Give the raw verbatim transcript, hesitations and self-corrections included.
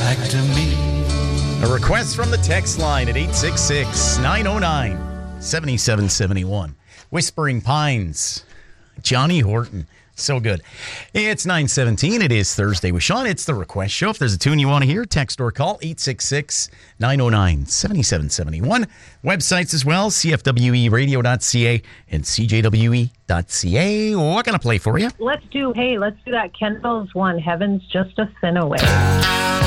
back to me. A request from the text line at eight six six, nine oh nine, seven seven seven one. Whispering Pines, Johnny Horton. So good. It's nine seventeen. It is Thursday with Sean. It's the request show. If there's a tune you want to hear, text or call eight six six, nine oh nine, seven seven seven one. Websites as well, c f w e radio dot c a and c j w e dot c a. What can I play for you? Let's do, hey, let's do that Kendall's one, Heaven's Just a Sin Away.